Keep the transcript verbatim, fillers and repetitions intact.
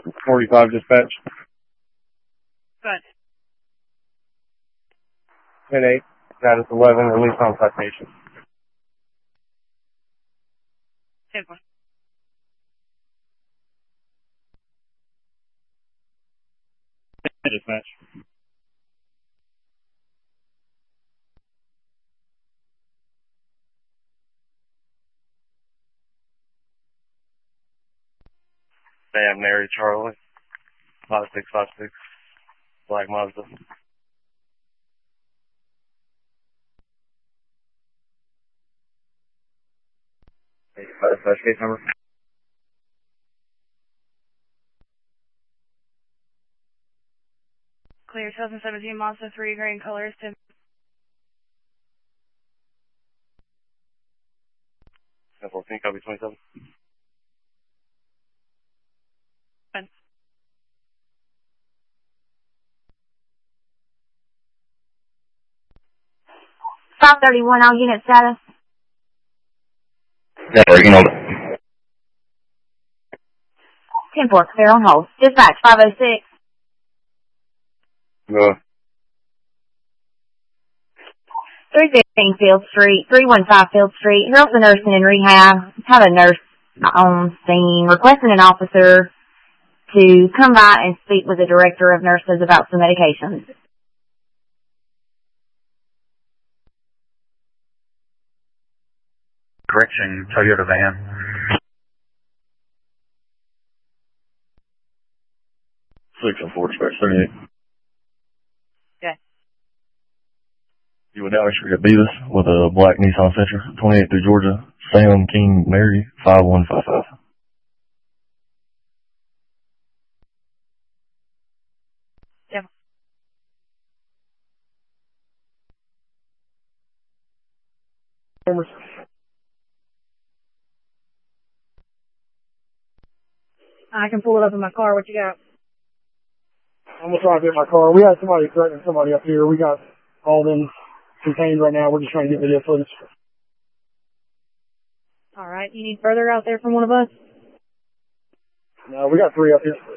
forty-five dispatch. Good. ten eight, status eleven, release on citation. ten four. Dispatch. Sam, Mary, Charlie, five six five six, Black Mazda. Dispatch case number. Clear twenty seventeen Mazda three, green colors, ten. ten fourteen, copy twenty-seven. Fine. five thirty-one, all unit status. Yeah, working on it. ten four, clear on hold. Dispatch five oh six. Go. three fifteen Field Street, three one five Field Street. Here's the nursing and rehab. Have a nurse on scene requesting an officer to come by and speak with the director of nurses about some medications. Correction, Toyota van. six and four, dispatch thirty-eight. Okay. You would now actually get Beavis with a black Nissan Sentra, twenty-eight through Georgia, Sam, King, Mary, five one five five. Yeah. I can pull it up in my car. What you got? I'm gonna try to get my car. We had somebody threatening somebody up here. We got all them contained right now. We're just trying to get video footage. All right. You need further out there from one of us? No, we got three up here.